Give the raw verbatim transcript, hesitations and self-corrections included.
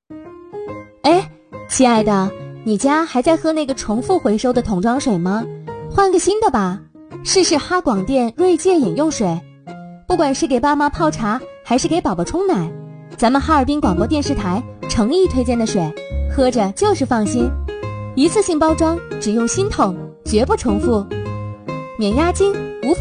哎，亲爱的，你家还在喝那个重复回收的桶装水吗？换个新的吧，试试哈广电锐界饮用水。不管是给爸妈泡茶，还是给宝宝冲奶，咱们哈尔滨广播电视台诚意推荐的水，喝着就是放心。一次性包装，只用新桶，绝不重复，免押金。